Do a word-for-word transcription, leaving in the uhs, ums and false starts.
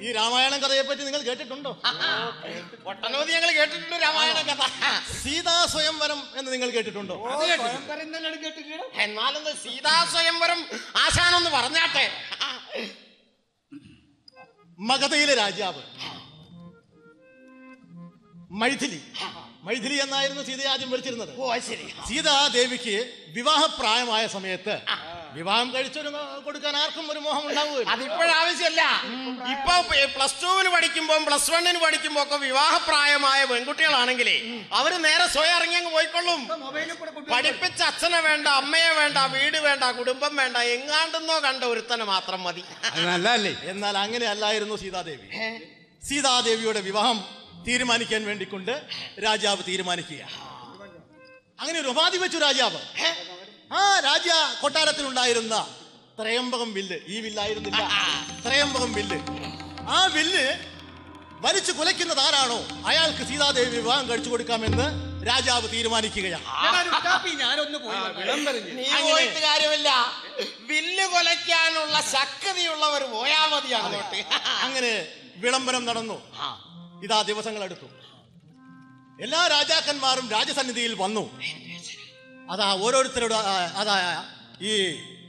ഈ രാമായണ കഥയെ പറ്റി നിങ്ങൾ കേട്ടിട്ടുണ്ടോ? ഒട്ടനവധി ഞങ്ങൾ കേട്ടിട്ടുണ്ട് രാമായണ കഥ. സീതാ സ്വയംവരം എന്ന് നിങ്ങൾ കേട്ടിട്ടുണ്ടോ? എന്നാലൊന്ന് സീതാ സ്വയംവരം ആശാനൊന്ന് പറഞ്ഞാട്ടെ. മഗധയിലെ രാജാവ് മൈഥിലി മൈഥിലി എന്നായിരുന്നു സീതയെ ആദ്യം വിളിച്ചിരുന്നത്. ഓ ശരി. സീതാദേവിക്ക് വിവാഹപ്രായമായ സമയത്ത് വിവാഹം കഴിച്ചൊരു കൊടുക്കാൻ ആർക്കും ഒരു മോഹം ഉണ്ടാവുക. അതിപ്പോഴാവശ്യമല്ല. ഇപ്പൊ പ്ലസ് ടുവിന് പഠിക്കുമ്പോ പ്ലസ് വണ്ണിന് പഠിക്കുമ്പോ ഒക്കെ വിവാഹപ്രായമായ പെൺകുട്ടികളാണെങ്കിലേ അവര് നേരെ സ്വയം ഇറങ്ങി അങ്ങ് പോയിക്കൊള്ളും. പഠിപ്പിച്ച അച്ഛനെ വേണ്ട, അമ്മയെ വേണ്ട, വീട് വേണ്ട, കുടുംബം വേണ്ട, എങ്ങാണ്ടെന്നോ കണ്ട ഒരുത്തനെ മാത്രം മതി. എന്നാൽ അങ്ങനെ അല്ലായിരുന്നു സീതാദേവി. സീതാദേവിയുടെ വിവാഹം തീരുമാനിക്കാൻ വേണ്ടിക്കൊണ്ട് രാജാവ് തീരുമാനിക്കുക. അങ്ങനെ ഒരു ഉപാധി വെച്ചു രാജാവ്. ആ രാജ കൊട്ടാരത്തിലുണ്ടായിരുന്ന ത്രയംബകം വില്ല്, ഈ വില്ലായിരുന്നില്ല, ത്രയംബകം വില്ല്, ആ വില്ല് വലിച്ചു കുലയ്ക്കുന്നത് ആരാണോ അയാൾക്ക് സീതാദേവി വിവാഹം കഴിച്ചു കൊടുക്കാമെന്ന് രാജാവ് തീരുമാനിക്കുകയാണ്. കാര്യമില്ല, വില്ല് കൊലയ്ക്കാനുള്ള ശക്തിയുള്ളവർ പോയാ മതി അങ്ങോട്ട്. അങ്ങനെ വിളംബരം നടന്നു. ഇതാ ദിവസങ്ങൾ എടുത്തു. എല്ലാ രാജാക്കന്മാരും രാജസന്നിധിയിൽ വന്നു. അതാ ഓരോരുത്തരുടെ അതാ ഈ